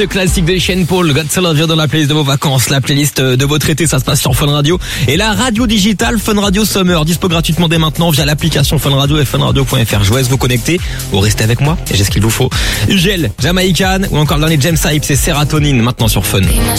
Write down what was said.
ce classique de Shane Paul, God So Love You dans la playlist de vos vacances, la playlist de votre été, ça se passe sur Fun Radio. Et la radio digitale Fun Radio Summer, dispo gratuitement dès maintenant via l'application Fun Radio et funradio.fr. Je vous laisse vous connecter, vous restez avec moi et j'ai ce qu'il vous faut. Ugel, Jamaican ou encore le dernier James Hype, c'est Sérotonine maintenant sur Fun. Be my